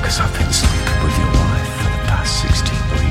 Because I've been sleeping with your wife for the past 16 weeks.